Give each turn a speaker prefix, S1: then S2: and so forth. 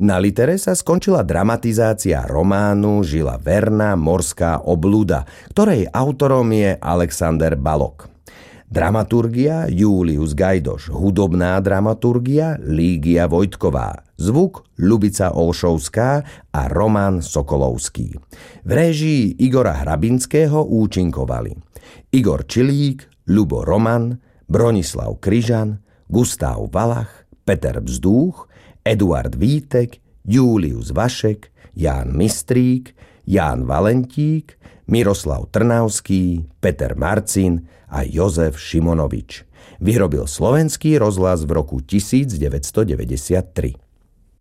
S1: Na litere sa skončila dramatizácia románu Žila verná morská obluda, ktorej autorom je Alexander Balog. Dramaturgia Julius Gajdoš, hudobná dramaturgia Lígia Vojtková, zvuk Ľubica Olšovská a Roman Sokolovský. V réžii Igora Hrabinského účinkovali Igor Čilík, Ľubo Roman, Bronislav Kryžan, Gustav Valach, Peter Bzdúch, Eduard Vítek, Julius Vašek, Ján Mistrík, Ján Valentík, Miroslav Trnavský, Peter Marcin a Jozef Šimonovič. Vyrobil Slovenský rozhlas v roku 1993.